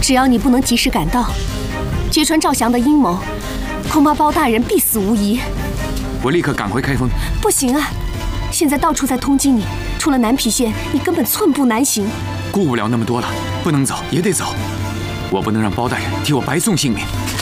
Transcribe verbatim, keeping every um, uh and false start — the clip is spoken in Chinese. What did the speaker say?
只要你不能及时赶到，揭穿赵翔的阴谋，恐怕包大人必死无疑。 我立刻赶回开封。 不行啊！现在到处在通缉你，除了南皮县，你根本寸步难行。 顾不了那么多了，不能走也得走。我不能让包大人替我白送性命。